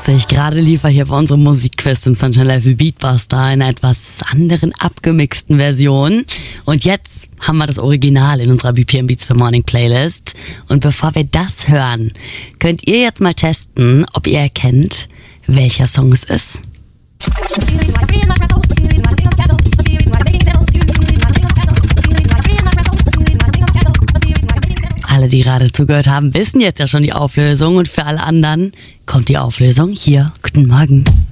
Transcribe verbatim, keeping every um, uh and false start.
lustig. Gerade lief er hier bei unserem Musikquiz im Sunshine Level Beatbuster in einer etwas anderen, abgemixten Version. Und jetzt haben wir das Original in unserer B P M Beats for Morning Playlist. Und bevor wir das hören, könnt ihr jetzt mal testen, ob ihr erkennt, welcher Song es ist. Alle, die gerade zugehört haben, wissen jetzt ja schon die Auflösung. Und für alle anderen kommt die Auflösung hier. Guten Morgen.